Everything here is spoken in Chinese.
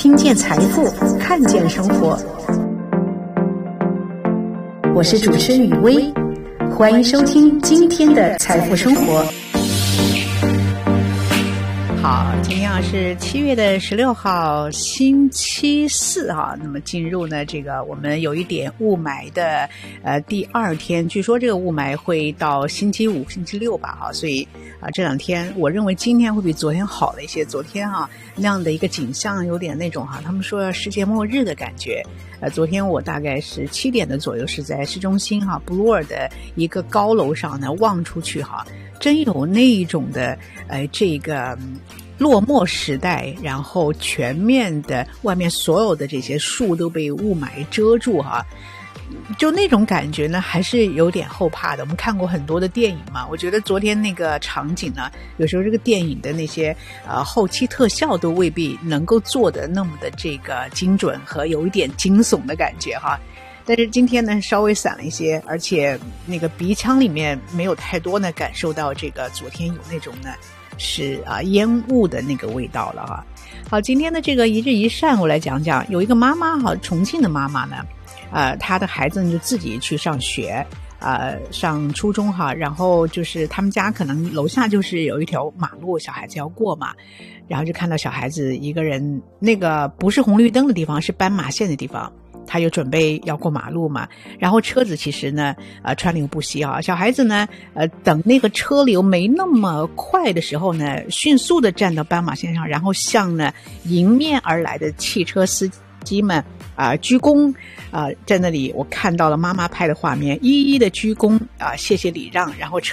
听见财富，看见生活。我是主持人雨薇，欢迎收听今天的财富生活。好，今天是7月16号星期四哈，那么进入呢这个我们有一点雾霾的第二天，据说这个雾霾会到星期5、星期6吧哈，所以这两天我认为今天会比昨天好了一些。昨天那样的一个景象有点那种他们说世界末日的感觉。昨天我大概是7点的左右是在市中心布鲁尔的一个高楼上呢望出去真有那一种的这个落寞时代，然后全面的外面所有的这些树都被雾霾遮住就那种感觉呢还是有点后怕的。我们看过很多的电影嘛，我觉得昨天那个场景呢，有时候这个电影的那些后期特效都未必能够做的那么的这个精准和有一点惊悚的感觉但是今天呢稍微散了一些，而且那个鼻腔里面没有太多呢感受到这个昨天有那种呢是烟雾的那个味道了好，今天的这个一日一善我来讲讲，有一个妈妈重庆的妈妈呢她的孩子就自己去上学上初中然后就是他们家可能楼下就是有一条马路，小孩子要过嘛，然后就看到小孩子一个人，那个不是红绿灯的地方，是斑马线的地方，他就准备要过马路嘛，然后车子其实呢川流不息小孩子呢等那个车流没那么快的时候呢，迅速的站到斑马线上，然后向呢迎面而来的汽车司机们鞠躬在那里我看到了妈妈拍的画面，一一的鞠躬谢谢礼让，然后车